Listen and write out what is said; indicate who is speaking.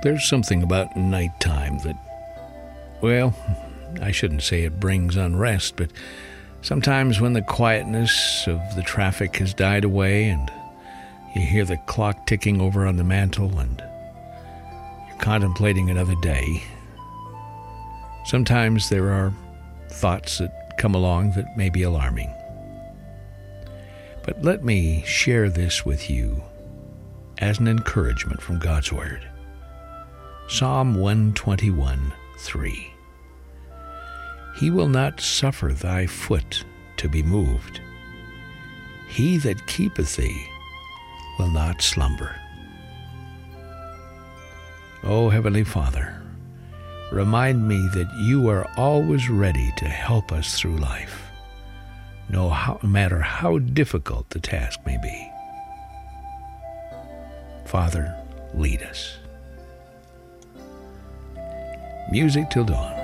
Speaker 1: There's something about nighttime that, well, I shouldn't say it brings unrest, but sometimes when the quietness of the traffic has died away and you hear the clock ticking over on the mantle and you're contemplating another day, sometimes there are thoughts that come along that may be alarming. But let me share this with you as an encouragement from God's Word. Psalm 121:3. He will not suffer thy foot to be moved. He that keepeth thee will not slumber. O Heavenly Father, remind me that you are always ready to help us through life, no matter how difficult the task may be. Father, lead us. Music till dawn.